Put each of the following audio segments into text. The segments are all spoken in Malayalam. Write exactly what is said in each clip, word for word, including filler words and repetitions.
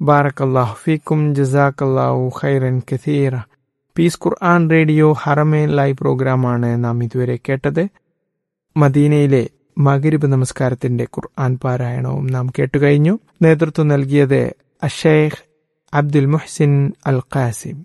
ബാറക്കല്ലാഹു ഫീക്കും ജസാക്കല്ലാഹു ഖൈറൻ കസീറ. പീസ് ഖുർആൻ റേഡിയോ ഹറമേൻ ലൈവ് പ്രോഗ്രാമാണ് നാം ഇതുവരെ കേട്ടത്. മദീനയിലെ മഗ്രിബ് നമസ്കാരത്തിന്റെ ഖുർആൻ പാരായണവും നാം കേട്ടുകഴിഞ്ഞു. നേതൃത്വം നൽകിയത് അഷേഖ് അബ്ദുൽ മുഹ്സിൻ അൽ ഖാസിം.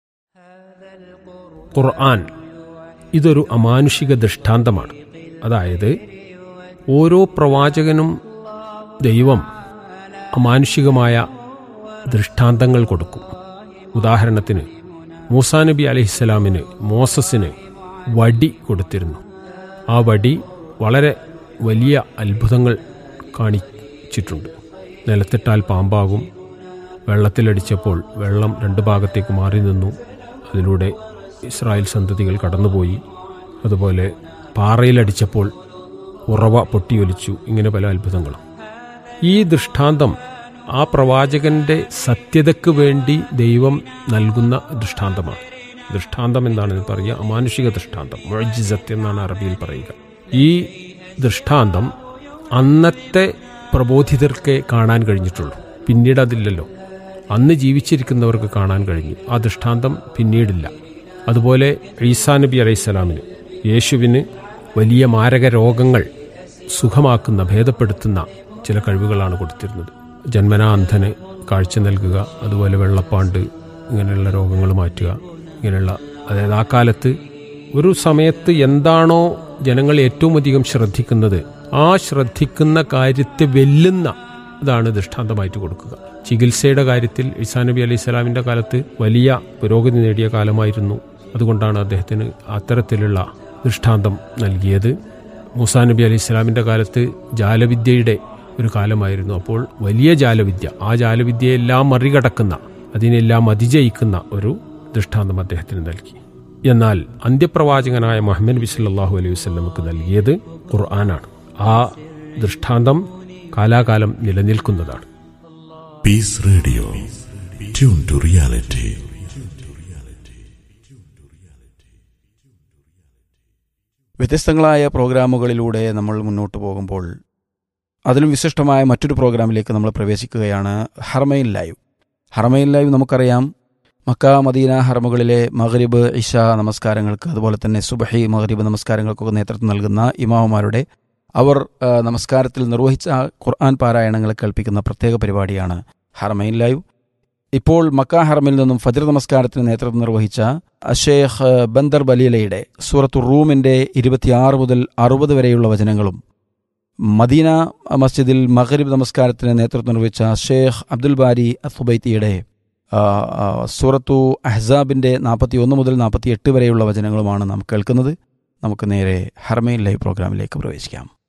ഖുർആൻ ഇതൊരു അമാനുഷിക ദൃഷ്ടാന്തമാണ്. അതായത് ഓരോ പ്രവാചകനും ദൈവം അമാനുഷികമായ ദൃഷ്ടാന്തങ്ങൾ കൊടുക്കും. ഉദാഹരണത്തിന് മൂസാ നബി അലൈഹിസ്സലാമിന് മോസസിന് വടി കൊടുത്തിരുന്നു. ആ വടി വളരെ വലിയ അത്ഭുതങ്ങൾ കാണിച്ചിട്ടുണ്ട്. നിലത്തിട്ടാൽ പാമ്പാകും, വെള്ളത്തിലടിച്ചപ്പോൾ വെള്ളം രണ്ട് ഭാഗത്തേക്ക് മാറി നിന്നു, അതിലൂടെ ഇസ്രായേൽ സന്തതികൾ കടന്നുപോയി. അതുപോലെ പാറയിലടിച്ചപ്പോൾ ഉറവ പൊട്ടിയൊലിച്ചു. ഇങ്ങനെ പല അത്ഭുതങ്ങളും. ഈ ദൃഷ്ടാന്തം ആ പ്രവാചകന്റെ സത്യതയ്ക്ക് വേണ്ടി ദൈവം നൽകുന്ന ദൃഷ്ടാന്തമാണ്. ദൃഷ്ടാന്തം എന്നാണ് പറയുക, അമാനുഷിക ദൃഷ്ടാന്തം, മുഅ്ജിസത്ത് എന്നാണ് അറബിയിൽ പറയുക. ഈ ദൃഷ്ടാന്തം അന്നത്തെ പ്രബോധിതർക്കേ കാണാൻ കഴിഞ്ഞിട്ടുള്ളൂ, പിന്നീട് അതില്ലല്ലോ. അന്ന് ജീവിച്ചിരിക്കുന്നവർക്ക് കാണാൻ കഴിഞ്ഞു, ആ ദൃഷ്ടാന്തം പിന്നീടില്ല. അതുപോലെ ഈസാ നബി അലൈഹിസ്സലാമിന്, യേശുവിന് വലിയ മാരക രോഗങ്ങൾ സുഖമാക്കുന്ന, ഭേദപ്പെടുത്തുന്ന ചില കഴിവുകളാണ് കൊടുത്തിരുന്നത്. ജന്മനാ അന്ധന് കാഴ്ച നൽകുക, അതുപോലെ വെള്ളപ്പാണ്ട്, ഇങ്ങനെയുള്ള രോഗങ്ങൾ മാറ്റുക, ഇങ്ങനെയുള്ള. അതായത് ആ കാലത്ത് ഒരു സമയത്ത് എന്താണോ ജനങ്ങൾ ഏറ്റവും അധികം ശ്രദ്ധിക്കുന്നത്, ആ ശ്രദ്ധിക്കുന്ന കാര്യത്തെ വെല്ലുന്ന ഇതാണ് ദൃഷ്ടാന്തമായിട്ട് കൊടുക്കുക. ചികിത്സയുടെ കാര്യത്തിൽ ഈസാ നബി അലൈഹി സ്വലാമിൻ്റെ കാലത്ത് വലിയ പുരോഗതി നേടിയ കാലമായിരുന്നു. അതുകൊണ്ടാണ് അദ്ദേഹത്തിന് അത്തരത്തിലുള്ള ദൃഷ്ടാന്തം നൽകിയത്. മൂസാ നബി അലൈഹി സ്വലാമിൻ്റെ കാലത്ത് ജാലവിദ്യയുടെ ഒരു കാലമായിരുന്നു. അപ്പോൾ വലിയ ജാലവിദ്യ, ആ ജാലവിദ്യയെല്ലാം മറികടക്കുന്ന, അതിനെല്ലാം അതിജയിക്കുന്ന ഒരു ദൃഷ്ടാന്തം അദ്ദേഹത്തിന് നൽകി. എന്നാൽ അന്ത്യപ്രവാചകനായ മുഹമ്മദ് നബി സല്ലല്ലാഹു അലൈഹി വസല്ലമക്ക് നൽകിയത് ഖുർആനാണ്. ആ ദൃഷ്ടാന്തം കാലാകാലം നിലനിൽക്കുന്നതാണ്. Piece radio, tune to reality. വ്യത്യസ്തങ്ങളായ പ്രോഗ്രാമുകളിലൂടെ നമ്മൾ മുന്നോട്ട് പോകുമ്പോൾ അതിലും വിശിഷ്ടമായ മറ്റൊരു പ്രോഗ്രാമിലേക്ക് നമ്മൾ പ്രവേശിക്കുകയാണ്, ഹറമൈൻ ലൈവ്. ഹറമൈൻ ലൈവ് നമുക്കറിയാം, മക്ക മദീന ഹറമുകളിലെ മഗ്രിബ് ഇശ നമസ്കാരങ്ങൾക്ക്, അതുപോലെ തന്നെ സുബഹി മഗ്രിബ് നമസ്കാരങ്ങൾക്കൊക്കെ നേതൃത്വം നൽകുന്ന ഇമാമുമാരുടെ അവർ നമസ്കാരത്തിൽ നിർവഹിച്ച ഖുർആൻ പാരായണങ്ങളെ കേൾപ്പിക്കുന്ന പ്രത്യേക പരിപാടിയാണ് ഹറമൈൻ ലൈവ്. ഇപ്പോൾ മക്ക ഹറമിൽ നിന്നും ഫജ്ർ നമസ്കാരത്തിന് നേതൃത്വം നിർവഹിച്ച അഷേഖ് ബന്ദർ ബലീലയുടെ സൂറത്തു റൂമിൻ്റെ ഇരുപത്തിയാറ് മുതൽ അറുപത് വരെയുള്ള വചനങ്ങളും, മദീന മസ്ജിദിൽ മഗ്രിബ് നമസ്കാരത്തിന് നേതൃത്വം നിർവഹിച്ച ഷേഖ് അബ്ദുൽ ബാരി അസുബൈത്തിയുടെ സൂറത്തു അഹ്സാബിൻ്റെ നാൽപ്പത്തി ഒന്ന് മുതൽ നാൽപ്പത്തി എട്ട് വരെയുള്ള വചനങ്ങളുമാണ് നാം കേൾക്കുന്നത്. നമുക്ക് നേരെ ഹറമൈൻ ലൈവ് പ്രോഗ്രാമിലേക്ക് പ്രവേശിക്കാം.